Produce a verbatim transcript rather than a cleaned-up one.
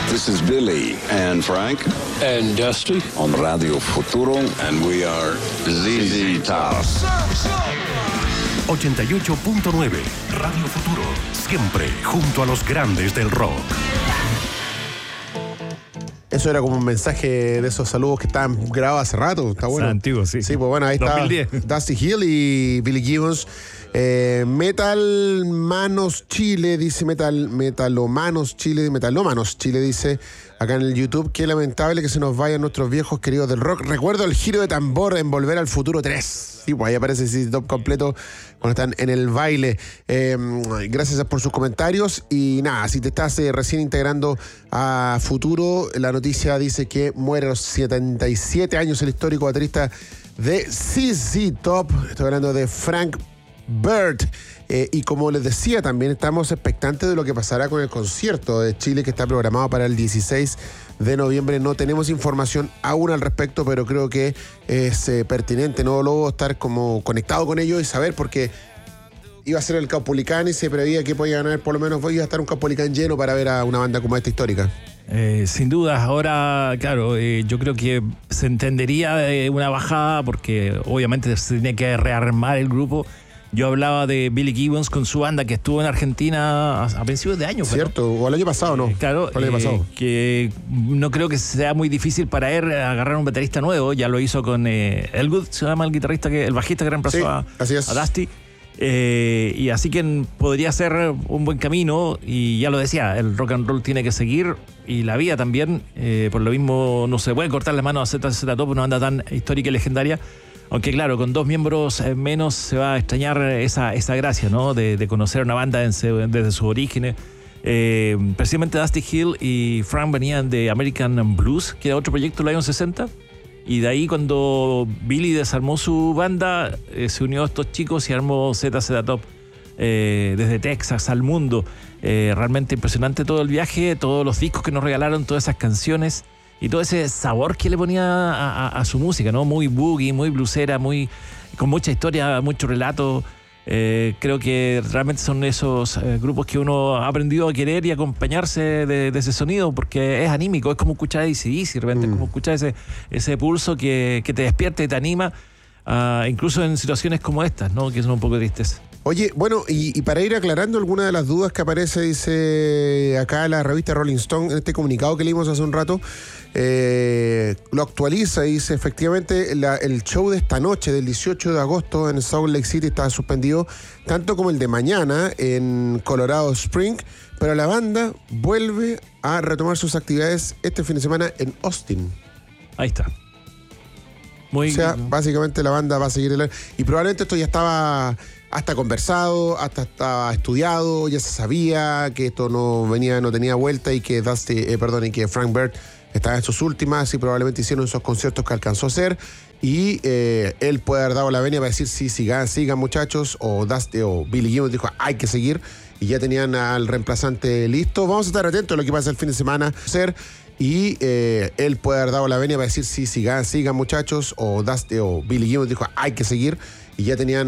This is Billy and Frank and Dusty on Radio Futuro, and we are Z Z Top. ochenta y ocho punto nueve Radio Futuro, siempre junto a los grandes del rock. Eso era como un mensaje de esos saludos que estaban grabados hace rato. Está bueno. Antiguo, sí. Sí, pues bueno, ahí está dos mil diez. Dusty Hill y Billy Gibbons. Eh, Metal Manos Chile, dice Metal Metalomanos Chile, Metalómanos Chile, dice acá en el YouTube. Qué lamentable que se nos vayan nuestros viejos queridos del rock. Recuerdo el giro de tambor en Volver al Futuro tres. Sí, pues ahí aparece ese top completo cuando están en el baile. Eh, gracias por sus comentarios. Y nada, si te estás eh, recién integrando a Futuro, la noticia dice que muere a los setenta y siete años el histórico baterista de Z Z Top. Estoy hablando de Frank Bird. Eh, y como les decía, también estamos expectantes de lo que pasará con el concierto de Chile que está programado para el dieciséis de noviembre. No tenemos información aún al respecto, pero creo que es eh, pertinente, ¿no, Lobo? Estar como conectado con ellos y saber, porque iba a ser el Caupolicán y se preveía que podía ganar, por lo menos iba a estar un Caupolicán lleno para ver a una banda como esta histórica. Eh, sin duda, ahora, claro, eh, yo creo que se entendería eh, una bajada porque obviamente se tenía que rearmar el grupo. Yo hablaba de Billy Gibbons con su banda que estuvo en Argentina a, a principios de año. Cierto, ¿no? O el año pasado, ¿no? Eh, claro, el año pasado. Eh, que no creo que sea muy difícil para él agarrar un baterista nuevo. Ya lo hizo con eh, Elwood, se llama el guitarrista, que el bajista que reemplazó sí, a, así es. a Dusty. Eh, y así que podría ser un buen camino. Y ya lo decía, el rock and roll tiene que seguir y la vida también. Eh, por lo mismo no se puede cortar la mano a Z Z Top, una banda tan histórica y legendaria. Aunque claro, con dos miembros menos se va a extrañar esa, esa gracia, ¿no? De, de conocer una banda desde, desde sus orígenes. Eh, precisamente Dusty Hill y Frank venían de American Blues, que era otro proyecto de los años sesenta. Y de ahí cuando Billy desarmó su banda, eh, se unió a estos chicos y armó Z Z Top. Eh, desde Texas al mundo. Eh, realmente impresionante todo el viaje, todos los discos que nos regalaron, todas esas canciones. Y todo ese sabor que le ponía a, a, a su música, ¿no? Muy boogie, muy bluesera, muy, con mucha historia, mucho relato. Eh, creo que realmente son esos eh, grupos que uno ha aprendido a querer y acompañarse de, de ese sonido, porque es anímico, es como escuchar A C D C, de repente, mm. es como escuchar ese, ese pulso que, que te despierta y te anima, uh, incluso en situaciones como estas, ¿no? Que son un poco tristes. Oye, bueno, y, y para ir aclarando alguna de las dudas que aparece, dice acá la revista Rolling Stone, en este comunicado que leímos hace un rato, eh, lo actualiza y dice, efectivamente, la, el show de esta noche, del dieciocho de agosto, en Salt Lake City, está suspendido, tanto como el de mañana en Colorado Springs, pero la banda vuelve a retomar sus actividades este fin de semana en Austin. Ahí está. Muy... O sea, básicamente la banda va a seguir el... Y probablemente esto ya estaba hasta conversado, hasta estaba estudiado, ya se sabía que esto no venía, no tenía vuelta y que Dusty, eh, perdón, y que Frank Bird estaba en sus últimas y probablemente hicieron esos conciertos que alcanzó a hacer y eh, él puede haber dado la venia para decir sí, sigan, sigan muchachos, o Dusty o Billy Gibbons dijo hay que seguir y ya tenían al reemplazante listo. Vamos a estar atentos a lo que pasa el fin de semana hacer. Y eh, él puede haber dado la venia para decir sí, sigan, sigan muchachos, o Dusty o Billy Gibbons dijo hay que seguir y ya tenían